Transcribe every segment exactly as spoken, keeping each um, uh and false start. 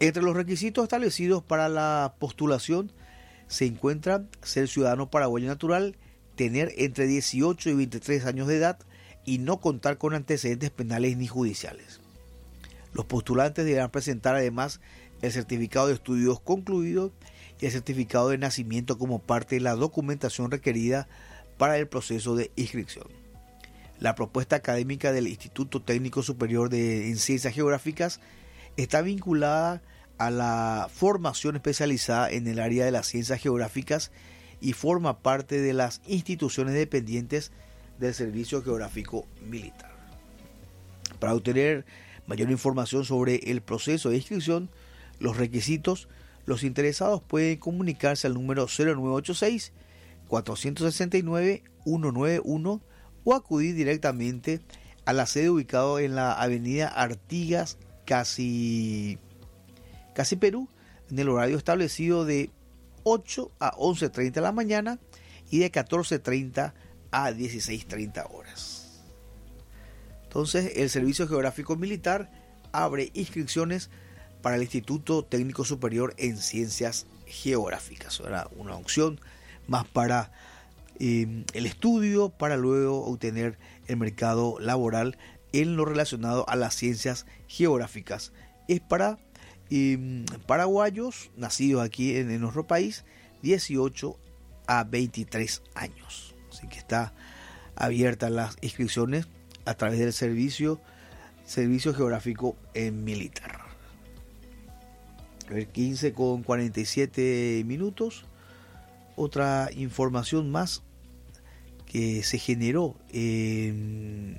Entre los requisitos establecidos para la postulación se encuentran ser ciudadano paraguayo natural, tener entre dieciocho y veintitrés años de edad y no contar con antecedentes penales ni judiciales. Los postulantes deberán presentar además el certificado de estudios concluidos y el certificado de nacimiento como parte de la documentación requerida para el proceso de inscripción. La propuesta académica del Instituto Técnico Superior de, en Ciencias Geográficas está vinculada a la formación especializada en el área de las ciencias geográficas y forma parte de las instituciones dependientes del Servicio Geográfico Militar. Para obtener mayor información sobre el proceso de inscripción, los requisitos, los interesados pueden comunicarse al número cero nueve ocho seis, cuatro seis nueve, uno nueve uno o acudir directamente a la sede ubicada en la avenida Artigas, casi, casi Perú, en el horario establecido de ocho a once treinta de la mañana y de catorce treinta a dieciséis treinta horas. Entonces, el Servicio Geográfico Militar abre inscripciones para el Instituto Técnico Superior en Ciencias Geográficas. Era una opción más para eh, el estudio, para luego obtener el mercado laboral en lo relacionado a las ciencias geográficas. Es para eh, paraguayos nacidos aquí en, en nuestro país, dieciocho a veintitrés años. Así que está abiertas las inscripciones a través del servicio, servicio geográfico en militar. A ver, quince con cuarenta y siete minutos. Otra información más que se generó en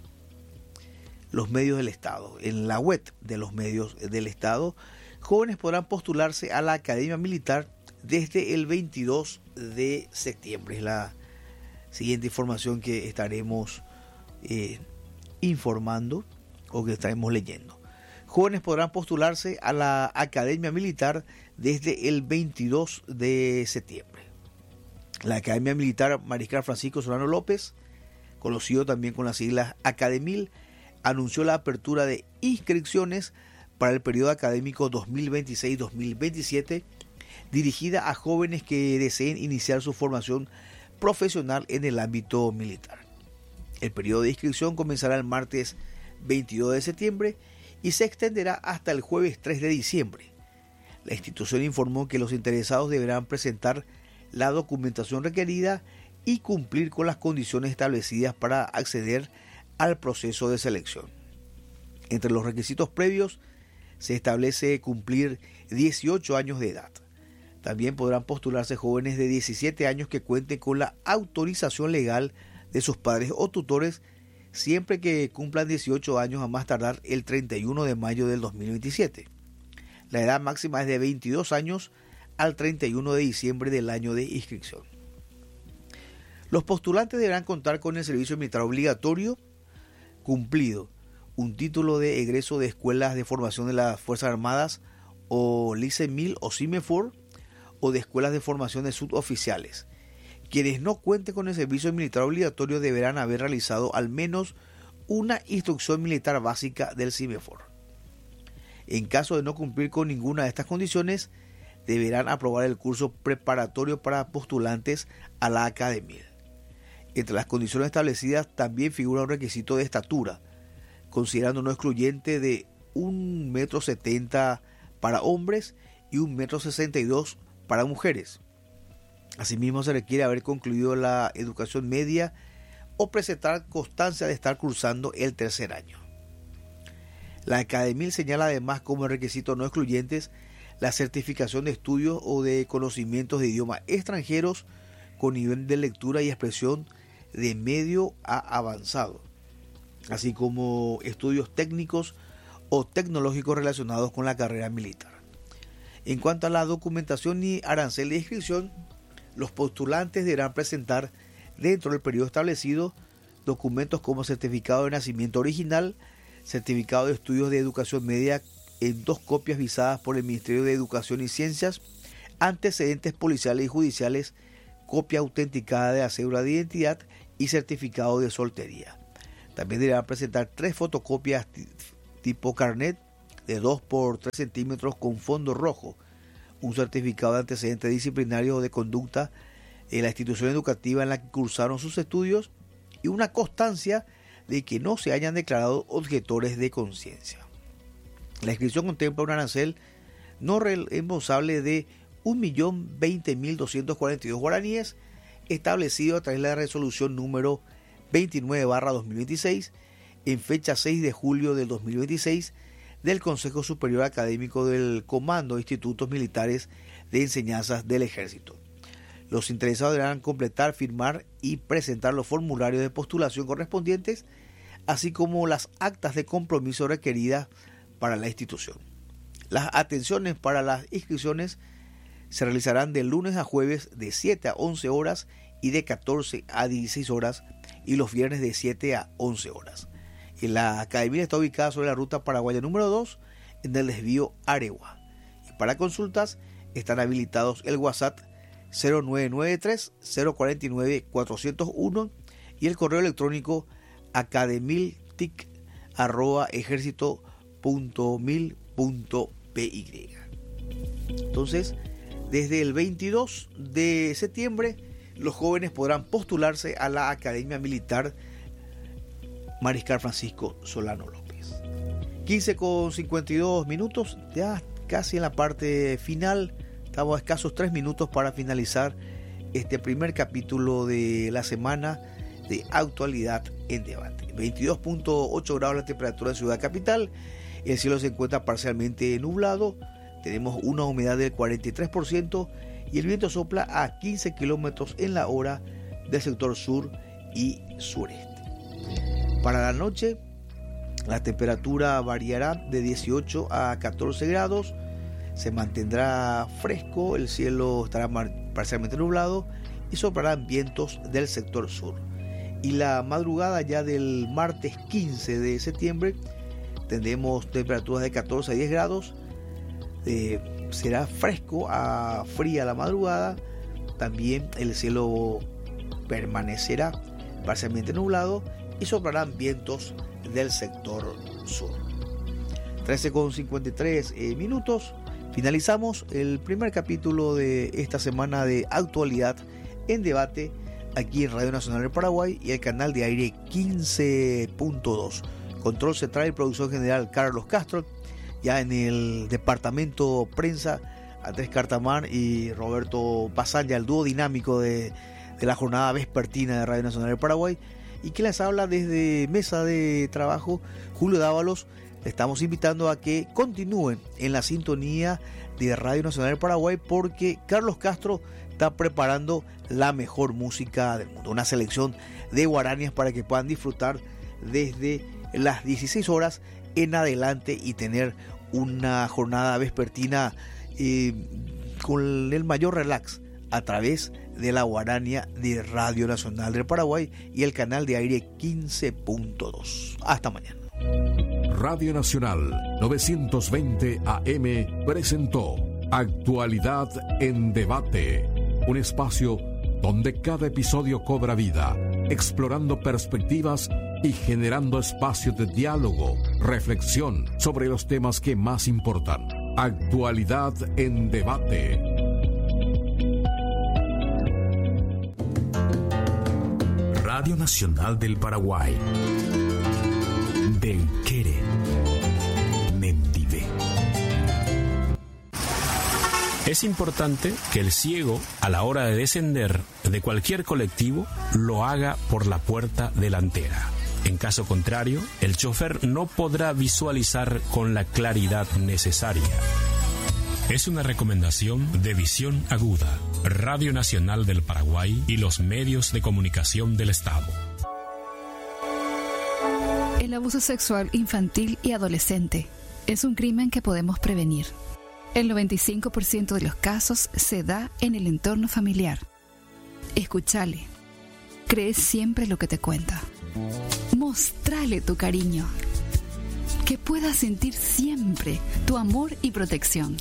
los medios del Estado, en la web de los medios del Estado. Jóvenes podrán postularse a la Academia Militar desde el veintidós de septiembre. Es la siguiente información que estaremos eh, informando o que estaremos leyendo. Jóvenes podrán postularse a la Academia Militar desde el veintidós de septiembre. La Academia Militar Mariscal Francisco Solano López, conocido también con las siglas Academil, anunció la apertura de inscripciones para el periodo académico dos mil veintiséis dos mil veintisiete, dirigida a jóvenes que deseen iniciar su formación profesional en el ámbito militar. El periodo de inscripción comenzará el martes veintidós de septiembre y se extenderá hasta el jueves tres de diciembre. La institución informó que los interesados deberán presentar la documentación requerida y cumplir con las condiciones establecidas para acceder al proceso de selección. Entre los requisitos previos se establece cumplir dieciocho años de edad. También podrán postularse jóvenes de diecisiete años que cuenten con la autorización legal de sus padres o tutores, siempre que cumplan dieciocho años a más tardar el treinta y uno de mayo del dos mil veintisiete. La edad máxima es de veintidós años al treinta y uno de diciembre del año de inscripción. Los postulantes deberán contar con el servicio militar obligatorio cumplido, un título de egreso de escuelas de formación de las Fuerzas Armadas o LICEMIL o CIMEFOR o de escuelas de formación de suboficiales. Quienes no cuenten con el servicio militar obligatorio deberán haber realizado al menos una instrucción militar básica del CIMEFOR. En caso de no cumplir con ninguna de estas condiciones, deberán aprobar el curso preparatorio para postulantes a la Academia. Entre las condiciones establecidas también figura un requisito de estatura, considerando no excluyente de un metro setenta para hombres y un metro sesenta y dos para mujeres. Asimismo, se requiere haber concluido la educación media o presentar constancia de estar cursando el tercer año. La Academia señala además como requisito no excluyentes la certificación de estudios o de conocimientos de idiomas extranjeros con nivel de lectura y expresión de medio a avanzado, así como estudios técnicos o tecnológicos relacionados con la carrera militar. En cuanto a la documentación y arancel de inscripción, los postulantes deberán presentar dentro del periodo establecido documentos como certificado de nacimiento original, certificado de estudios de educación media en dos copias visadas por el Ministerio de Educación y Ciencias, antecedentes policiales y judiciales, copia autenticada de la cédula de identidad y certificado de soltería. También deberán presentar tres fotocopias tipo carnet, de dos por tres centímetros con fondo rojo, un certificado de antecedentes disciplinarios o de conducta en la institución educativa en la que cursaron sus estudios y una constancia de que no se hayan declarado objetores de conciencia. La inscripción contempla un arancel no reembolsable de un millón veinte mil doscientos cuarenta y dos guaraníes, establecido a través de la resolución número veintinueve barra dos mil veintiséis, en fecha seis de julio del dos mil veintiséis, del Consejo Superior Académico del Comando de Institutos Militares de Enseñanzas del Ejército. Los interesados deberán completar, firmar y presentar los formularios de postulación correspondientes, así como las actas de compromiso requeridas para la institución. Las atenciones para las inscripciones se realizarán de lunes a jueves de siete a once horas y de catorce a dieciséis horas, y los viernes de siete a once horas. En la academia está ubicada sobre la ruta paraguaya número dos, en el desvío Aregua. Y para consultas están habilitados el WhatsApp cero nueve nueve tres cero cuatro nueve cuatro cero uno y el correo electrónico academiltic arroba ejército punto mil punto py. Entonces, desde el veintidós de septiembre, los jóvenes podrán postularse a la Academia Militar Mariscal Francisco Solano López. quince con cincuenta y dos minutos, ya casi en la parte final. Estamos a escasos tres minutos para finalizar este primer capítulo de la semana de Actualidad en Debate. veintidós punto ocho grados la temperatura en Ciudad Capital. El cielo se encuentra parcialmente nublado. Tenemos una humedad del cuarenta y tres por ciento y el viento sopla a quince kilómetros en la hora del sector sur y sureste. Para la noche, la temperatura variará de dieciocho a catorce grados. Se mantendrá fresco, el cielo estará parcialmente nublado y soplarán vientos del sector sur. Y la madrugada ya del martes quince de septiembre tendremos temperaturas de catorce a diez grados. Eh, será fresco a fría la madrugada. También el cielo permanecerá parcialmente nublado y soplarán vientos del sector sur. trece con cincuenta y tres eh, minutos. Finalizamos el primer capítulo de esta semana de Actualidad en Debate aquí en Radio Nacional del Paraguay y el canal de aire quince punto dos. Control central y producción general Carlos Castro. Ya en el departamento prensa, Andrés Cartamán y Roberto Bazán, ya el dúo dinámico de, de la jornada vespertina de Radio Nacional del Paraguay. Y que les habla desde mesa de trabajo, Julio Dávalos. Les estamos invitando a que continúen en la sintonía de Radio Nacional del Paraguay, porque Carlos Castro está preparando la mejor música del mundo. Una selección de guaranías para que puedan disfrutar desde las dieciséis horas en adelante y tener una jornada vespertina eh, con el mayor relax a través de la guarania de Radio Nacional del Paraguay y el canal de aire quince punto dos. Hasta mañana. Radio Nacional novecientos veinte A M presentó Actualidad en Debate, un espacio donde cada episodio cobra vida, explorando perspectivas y generando espacios de diálogo, reflexión sobre los temas que más importan. Actualidad en Debate. Radio Nacional del Paraguay. Del Quere. Mendive. Es importante que el ciego, a la hora de descender de cualquier colectivo, lo haga por la puerta delantera. En caso contrario, el chofer no podrá visualizar con la claridad necesaria. Es una recomendación de Visión Aguda, Radio Nacional del Paraguay y los medios de comunicación del Estado. El abuso sexual infantil y adolescente es un crimen que podemos prevenir. El noventa y cinco por ciento de los casos se da en el entorno familiar. Escúchale. Cree siempre lo que te cuenta. Mostrale tu cariño. Que pueda sentir siempre tu amor y protección.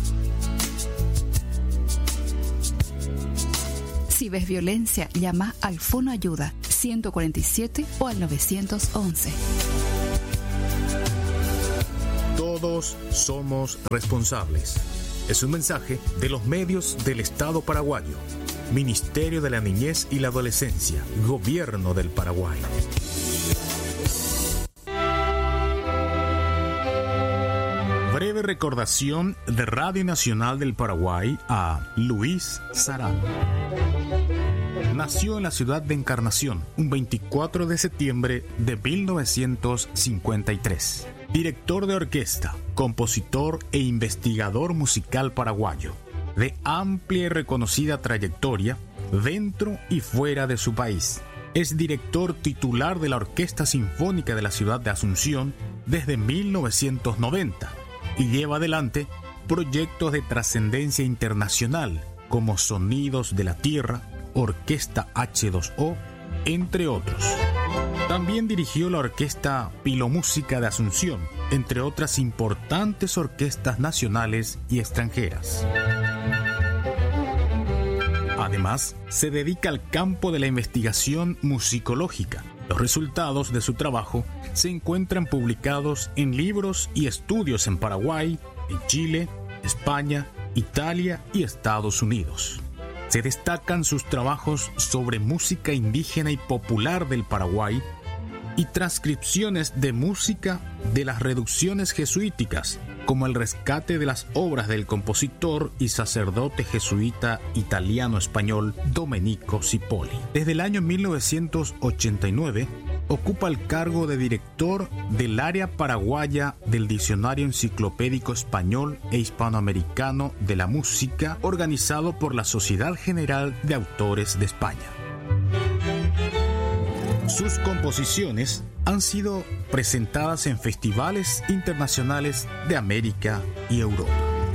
Si ves violencia, llama al Fono Ayuda ciento cuarenta y siete o al nueve once. Todo Todos somos responsables. Es un mensaje de los medios del Estado paraguayo. Ministerio de la Niñez y la Adolescencia, Gobierno del Paraguay. Breve recordación de Radio Nacional del Paraguay a Luis Sarán. Nació en la ciudad de Encarnación un veinticuatro de septiembre de mil novecientos cincuenta y tres. Director de orquesta, compositor e investigador musical paraguayo, de amplia y reconocida trayectoria dentro y fuera de su país. Es director titular de la Orquesta Sinfónica de la ciudad de Asunción desde mil novecientos noventa y lleva adelante proyectos de trascendencia internacional como Sonidos de la Tierra, Orquesta hache dos o, entre otros. También dirigió la Orquesta Pilomúsica de Asunción, entre otras importantes orquestas nacionales y extranjeras. Además, se dedica al campo de la investigación musicológica. Los resultados de su trabajo se encuentran publicados en libros y estudios en Paraguay, en Chile, España, Italia y Estados Unidos. Se destacan sus trabajos sobre música indígena y popular del Paraguay y transcripciones de música de las reducciones jesuíticas, como el rescate de las obras del compositor y sacerdote jesuita italiano-español Domenico Cippoli. Desde el año mil novecientos ochenta y nueve ocupa el cargo de director del área paraguaya del Diccionario Enciclopédico Español e Hispanoamericano de la Música, organizado por la Sociedad General de Autores de España. Sus composiciones han sido presentadas en festivales internacionales de América y Europa.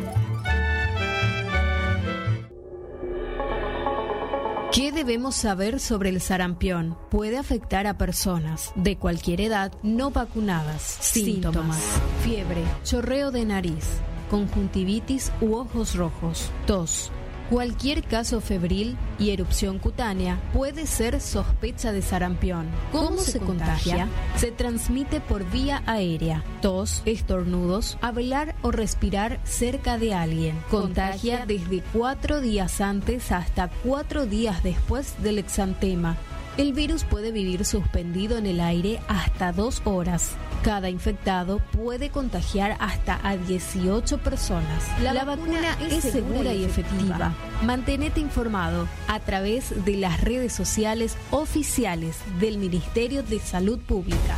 ¿Qué debemos saber sobre el sarampión? Puede afectar a personas de cualquier edad no vacunadas. Síntomas: fiebre, chorreo de nariz, conjuntivitis u ojos rojos, tos. Cualquier caso febril y erupción cutánea puede ser sospecha de sarampión. ¿Cómo se contagia? Se transmite por vía aérea, tos, estornudos, hablar o respirar cerca de alguien. Contagia desde cuatro días antes hasta cuatro días después del exantema. El virus puede vivir suspendido en el aire hasta dos horas. Cada infectado puede contagiar hasta a dieciocho personas. La, La vacuna, vacuna es segura y efectiva. Mantenete informado a través de las redes sociales oficiales del Ministerio de Salud Pública.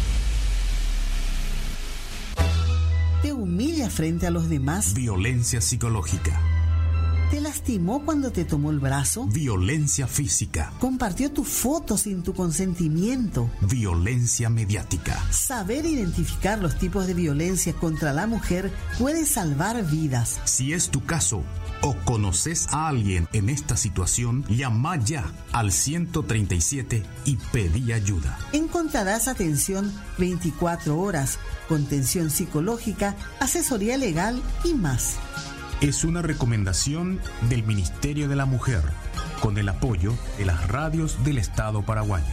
¿Te humilla frente a los demás? Violencia psicológica. ¿Te lastimó cuando te tomó el brazo? Violencia física. ¿Compartió tu foto sin tu consentimiento? Violencia mediática. Saber identificar los tipos de violencia contra la mujer puede salvar vidas. Si es tu caso o conoces a alguien en esta situación, llama ya al ciento treinta y siete y pedí ayuda. Encontrarás atención veinticuatro horas, contención psicológica, asesoría legal y más. Es una recomendación del Ministerio de la Mujer, con el apoyo de las radios del Estado paraguayo.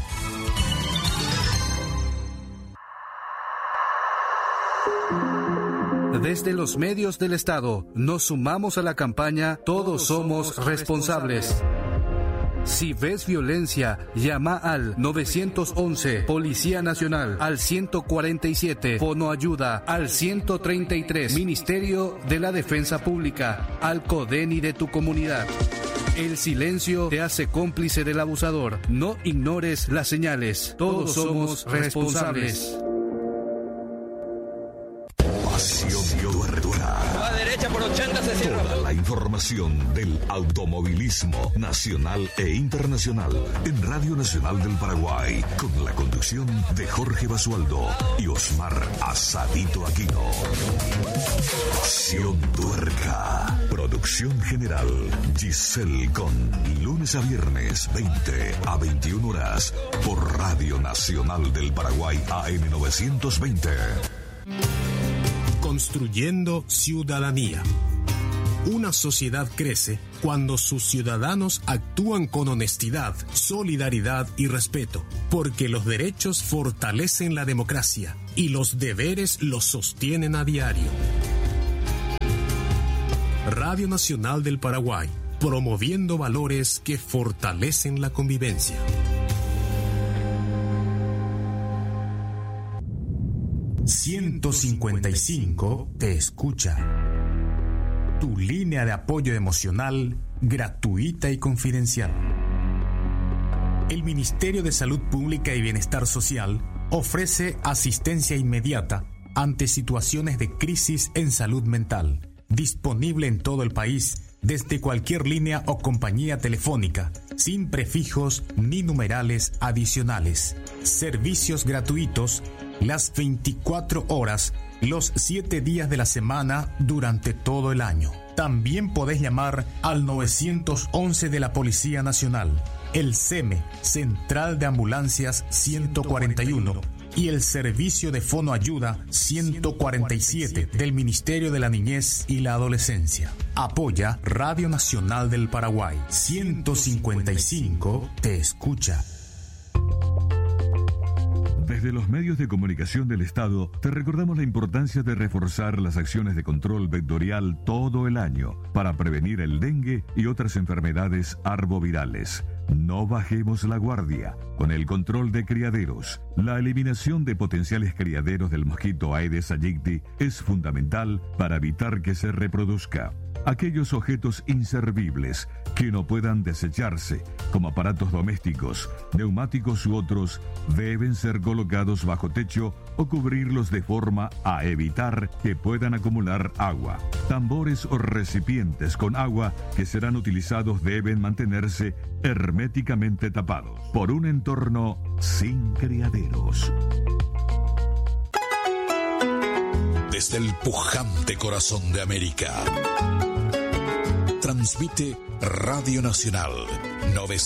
Desde los medios del Estado nos sumamos a la campaña Todos somos responsables. Si ves violencia, llama al nueve once, Policía Nacional, al ciento cuarenta y siete, Fono Ayuda, al ciento treinta y tres, Ministerio de la Defensa Pública, al CODENI de tu comunidad. El silencio te hace cómplice del abusador. No ignores las señales. Todos somos responsables. Pasión Tuerca. A derecha por ochenta se cierra. Toda la información del automovilismo nacional e internacional en Radio Nacional del Paraguay, con la conducción de Jorge Basualdo y Osmar Asadito Aquino. Pasión Tuerca. Producción general Giselle Con. Lunes a viernes, veinte a veintiuna horas, por Radio Nacional del Paraguay A M novecientos veinte. Construyendo ciudadanía. Una sociedad crece cuando sus ciudadanos actúan con honestidad, solidaridad y respeto, porque los derechos fortalecen la democracia y los deberes los sostienen a diario. Radio Nacional del Paraguay, promoviendo valores que fortalecen la convivencia. ciento cincuenta y cinco te escucha. Tu línea de apoyo emocional gratuita y confidencial. El Ministerio de Salud Pública y Bienestar Social ofrece asistencia inmediata ante situaciones de crisis en salud mental, disponible en todo el país desde cualquier línea o compañía telefónica, sin prefijos ni numerales adicionales. Servicios gratuitos las veinticuatro horas, los siete días de la semana durante todo el año. También podés llamar al nueve once de la Policía Nacional, el C E M E, Central de Ambulancias ciento cuarenta y uno, y el Servicio de Fono Ayuda ciento cuarenta y siete del Ministerio de la Niñez y la Adolescencia. Apoya Radio Nacional del Paraguay. ciento cincuenta y cinco te escucha. Desde los medios de comunicación del Estado, te recordamos la importancia de reforzar las acciones de control vectorial todo el año para prevenir el dengue y otras enfermedades arbovirales. No bajemos la guardia. Con el control de criaderos, la eliminación de potenciales criaderos del mosquito Aedes aegypti es fundamental para evitar que se reproduzca. Aquellos objetos inservibles que no puedan desecharse, como aparatos domésticos, neumáticos u otros, deben ser colocados bajo techo o cubrirlos de forma a evitar que puedan acumular agua. Tambores o recipientes con agua que serán utilizados deben mantenerse herméticamente tapados por un entorno sin criaderos. Desde el pujante corazón de América, transmite Radio Nacional